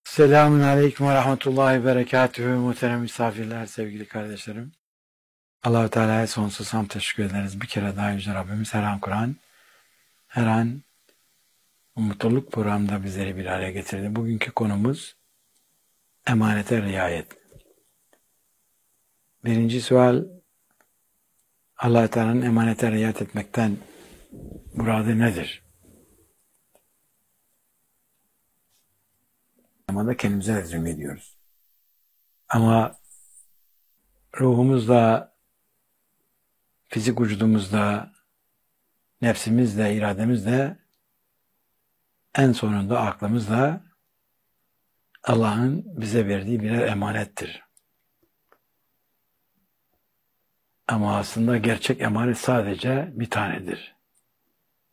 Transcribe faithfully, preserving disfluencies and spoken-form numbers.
Selamun Aleyküm ve Rahmetullahi ve Berekatühü. Muhterem misafirler, sevgili kardeşlerim. Allah-u Teala'ya sonsuz hamd teşekkür ederiz. Bir kere daha Yüce Rabbimiz her an Kur'an, her an mutluluk programında bizleri bir araya getirdi. Bugünkü konumuz emanete riayet. Birinci sual, Allah-u Teala'nın emanete riayet etmekten muradı nedir? Ama da kendimize de zulmediyoruz. Ama ruhumuzla, fizik vücudumuzda, nefsimizle, irademizle, en sonunda aklımızla Allah'ın bize verdiği birer emanettir. Ama aslında gerçek emanet sadece bir tanedir.